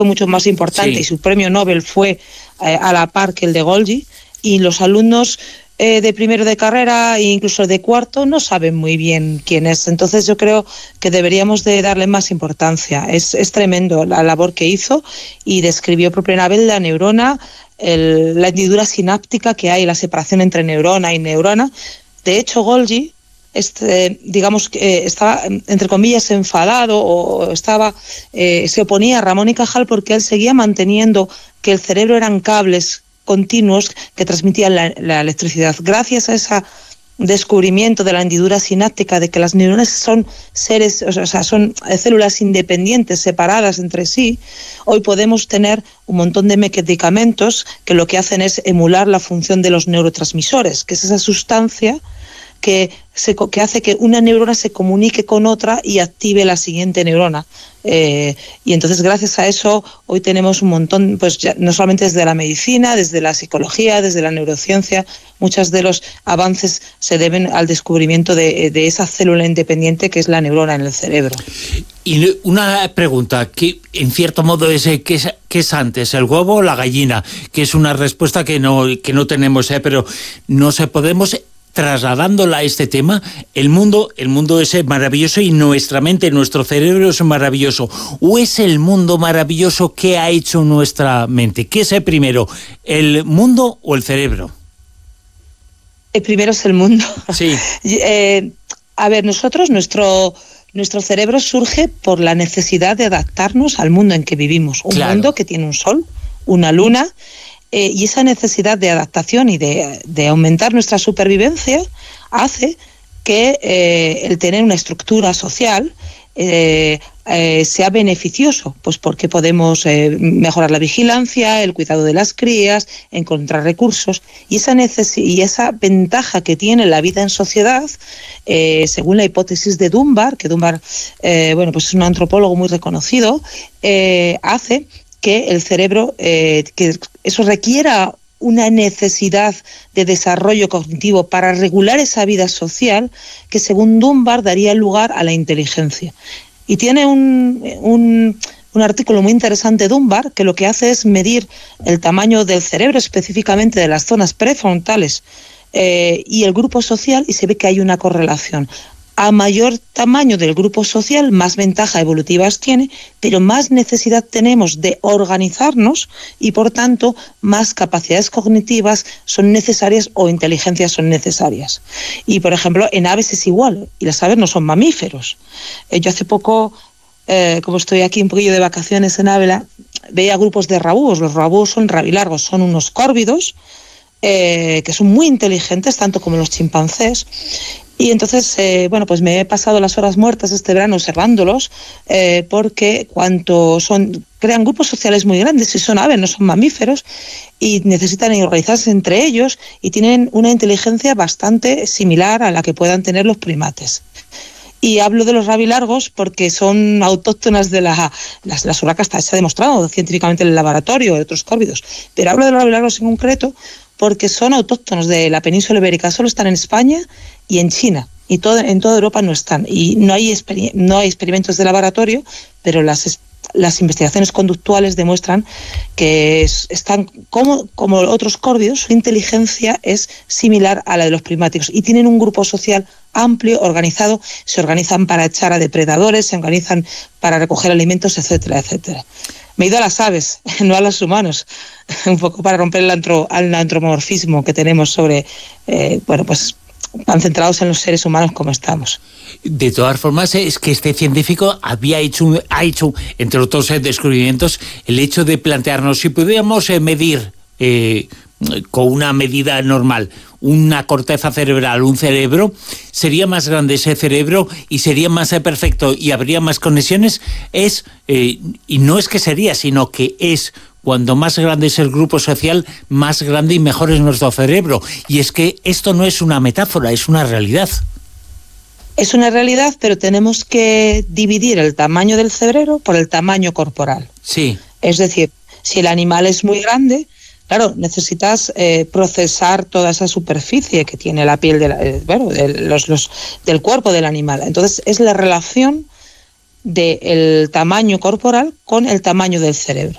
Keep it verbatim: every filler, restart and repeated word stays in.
mucho más importante, sí. Y su premio Nobel fue eh, a la par que el de Golgi, y los alumnos eh, de primero de carrera e incluso de cuarto no saben muy bien quién es. Entonces yo creo que deberíamos de darle más importancia. Es, es tremendo la labor que hizo, y describió por primera vez la neurona, el, la hendidura sináptica que hay, la separación entre neurona y neurona. De hecho, Golgi, este, digamos que eh, estaba, entre comillas, enfadado, o estaba eh, se oponía a Ramón y Cajal porque él seguía manteniendo que el cerebro eran cables continuos que transmitían la, la electricidad. Gracias a ese descubrimiento de la hendidura sináptica, de que las neuronas son seres, o sea, son células independientes, separadas entre sí, hoy podemos tener un montón de medicamentos que lo que hacen es emular la función de los neurotransmisores, que es esa sustancia que, se, que hace que una neurona se comunique con otra y active la siguiente neurona. Eh, y entonces, gracias a eso, hoy tenemos un montón, pues ya, no solamente desde la medicina, desde la psicología, desde la neurociencia, muchos de los avances se deben al descubrimiento de, de esa célula independiente que es la neurona en el cerebro. Y una pregunta, que en cierto modo es, ¿qué es, qué es antes, el huevo o la gallina? Que es una respuesta que no, que no tenemos, ¿eh? Pero no se podemos... trasladándola a este tema, el mundo, el mundo es maravilloso y nuestra mente, nuestro cerebro es maravilloso. ¿O es el mundo maravilloso que ha hecho nuestra mente? ¿Qué es el primero, el mundo o el cerebro? El primero es el mundo. Sí. eh, a ver, nosotros, nuestro, nuestro cerebro surge por la necesidad de adaptarnos al mundo en que vivimos. Un claro. mundo que tiene un sol, una luna... Eh, y esa necesidad de adaptación y de, de aumentar nuestra supervivencia hace que eh, el tener una estructura social eh, eh, sea beneficioso, pues porque podemos eh, mejorar la vigilancia, el cuidado de las crías, encontrar recursos, y esa, necesi- y esa ventaja que tiene la vida en sociedad, eh, según la hipótesis de Dunbar, que Dunbar eh, bueno, pues es un antropólogo muy reconocido, eh, hace que el cerebro, eh, que eso requiera una necesidad de desarrollo cognitivo para regular esa vida social, que según Dunbar daría lugar a la inteligencia. Y tiene un, un, un artículo muy interesante Dunbar, que lo que hace es medir el tamaño del cerebro, específicamente de las zonas prefrontales, eh, y el grupo social, y se ve que hay una correlación. A mayor tamaño del grupo social, más ventajas evolutivas tiene, pero más necesidad tenemos de organizarnos y, por tanto, más capacidades cognitivas son necesarias o inteligencias son necesarias. Y, por ejemplo, en aves es igual, y las aves no son mamíferos. Eh, yo hace poco, eh, como estoy aquí un poquillo de vacaciones en Ávila, veía grupos de rabúos. Los rabúos son rabilargos, son unos córvidos eh, que son muy inteligentes, tanto como los chimpancés. Y entonces, eh, bueno, pues me he pasado las horas muertas este verano observándolos, eh, porque cuanto son, crean grupos sociales muy grandes, y son aves, no son mamíferos, y necesitan organizarse entre ellos, y tienen una inteligencia bastante similar a la que puedan tener los primates. Y hablo de los rabilargos porque son autóctonas de la... Las, las urracas se ha demostrado científicamente en el laboratorio, de otros córvidos, pero hablo de los rabilargos en concreto porque son autóctonos de la península ibérica, solo están en España y en China, y todo, en toda Europa no están. Y no hay, exper- no hay experimentos de laboratorio, pero las, las investigaciones conductuales demuestran que es, están como, como otros córvidos, su inteligencia es similar a la de los primáticos, y tienen un grupo social amplio, organizado, se organizan para echar a depredadores, se organizan para recoger alimentos, etcétera, etcétera. Me he ido a las aves, no a los humanos, un poco para romper el, antro, el antropomorfismo que tenemos sobre, eh, bueno, pues tan centrados en los seres humanos como estamos. De todas formas, es que este científico había hecho, ha hecho, entre otros eh, descubrimientos, el hecho de plantearnos si pudiéramos eh, medir eh, con una medida normal una corteza cerebral, un cerebro, sería más grande ese cerebro y sería más eh, perfecto y habría más conexiones. Es, eh, y no es que sería, sino que es, cuando más grande es el grupo social, más grande y mejor es nuestro cerebro. Y es que esto no es una metáfora, es una realidad. Es una realidad, pero tenemos que dividir el tamaño del cerebro por el tamaño corporal. Sí. Es decir, si el animal es muy grande, claro, necesitas eh, procesar toda esa superficie que tiene la piel de la, eh, bueno, de los, los, del cuerpo del animal. Entonces, es la relación del tamaño corporal con el tamaño del cerebro.